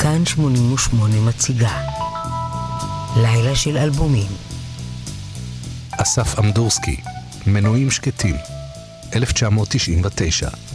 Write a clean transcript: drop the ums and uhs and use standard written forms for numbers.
כאן 88 מציגה לילה של אלבומים. אסף אמדורסקי, מנועים שקטים, 1999.